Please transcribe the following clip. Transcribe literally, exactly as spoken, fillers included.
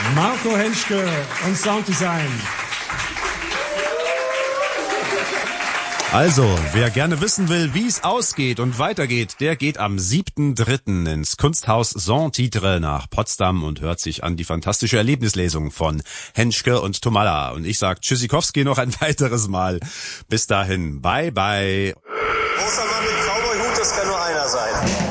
Marco Henschke und Sounddesign. Also, wer gerne wissen will, wie es ausgeht und weitergeht, der geht am siebten dritten ins Kunsthaus Saint-Titre nach Potsdam und hört sich an die fantastische Erlebnislesung von Henschke und Tomalla. Und ich sag Tschüssikowski noch ein weiteres Mal. Bis dahin, bye bye. Großer Mann mit Cowboy-Hut, das kann nur einer sein.